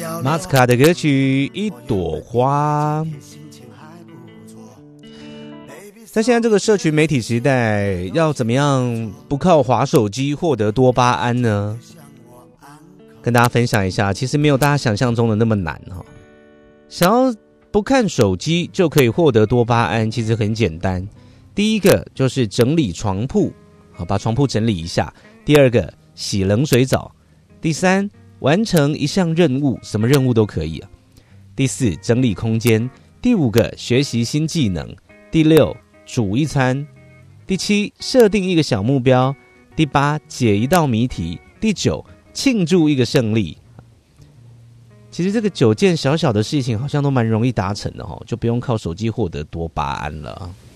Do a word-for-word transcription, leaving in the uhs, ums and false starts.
马斯卡的歌曲《一朵花》。在现在这个社群媒体时代，要怎么样不靠滑手机获得多巴胺呢？跟大家分享一下，其实没有大家想象中的那么难哈。想要不看手机就可以获得多巴胺，其实很简单。第一个就是整理床铺，好，把床铺整理一下。第二个，洗冷水澡。第三，完成一项任务，什么任务都可以啊。第四，整理空间。第五个，学习新技能。第六，煮一餐。第七，设定一个小目标。第八，解一道谜题。第九，庆祝一个胜利。其实这个九件小小的事情好像都蛮容易达成的哦，就不用靠手机获得多巴胺了。